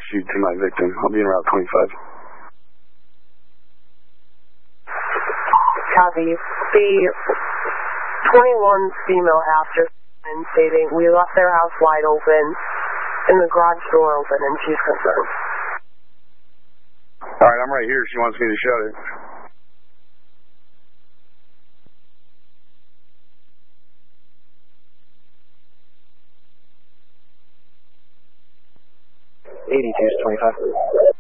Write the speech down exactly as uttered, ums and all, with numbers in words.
you to my victim. I'll be in Route twenty-five. Copy. The twenty-one female after stating, we left their house wide open and the garage door open, and she's concerned. All right, I'm right here. She wants me to shut it. eighty-two twenty-five.